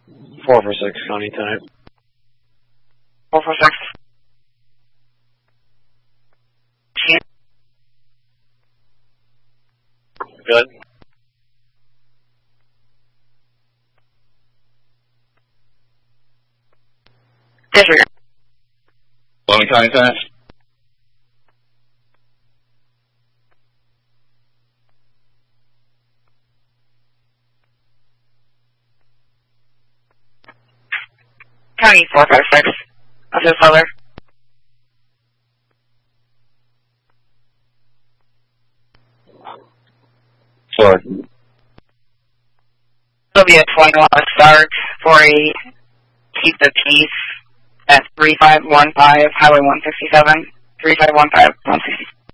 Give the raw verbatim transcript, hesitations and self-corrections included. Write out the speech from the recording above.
Four for six, county type. Four for six. Good. Disregard. Logan County type. County four five six. Assist Butler. Sword. It'll be a twenty-one start for a keep the peace at three five one five Highway one sixty-seven. three five one five one sixty-seven.